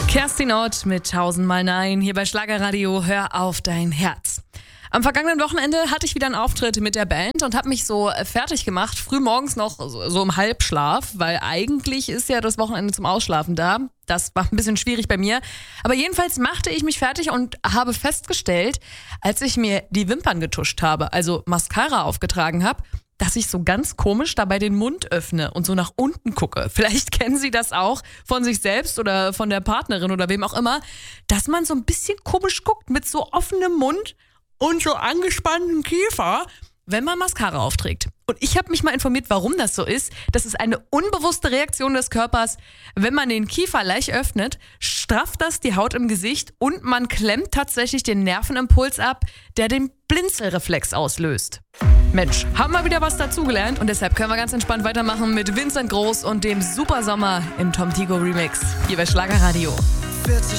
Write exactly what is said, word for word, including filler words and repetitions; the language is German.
Kerstin Ott mit tausendmal Nein hier bei Schlagerradio. Hör auf dein Herz. Am vergangenen Wochenende hatte ich wieder einen Auftritt mit der Band und habe mich so fertig gemacht, früh morgens noch so, so im Halbschlaf, weil eigentlich ist ja das Wochenende zum Ausschlafen da. Das war ein bisschen schwierig bei mir. Aber jedenfalls machte ich mich fertig und habe festgestellt, als ich mir die Wimpern getuscht habe, also Mascara aufgetragen habe, dass ich so ganz komisch dabei den Mund öffne und so nach unten gucke. Vielleicht kennen Sie das auch von sich selbst oder von der Partnerin oder wem auch immer, dass man so ein bisschen komisch guckt mit so offenem Mund und so angespanntem Kiefer, wenn man Mascara aufträgt. Und ich habe mich mal informiert, warum das so ist. Das ist eine unbewusste Reaktion des Körpers. Wenn man den Kiefer leicht öffnet, strafft das die Haut im Gesicht und man klemmt tatsächlich den Nervenimpuls ab, der den Blinzelreflex auslöst. Mensch, haben wir wieder was dazugelernt und deshalb können wir ganz entspannt weitermachen mit Vincent Groß und dem Super Sommer im Tom Tigo Remix hier bei Schlagerradio. vierzig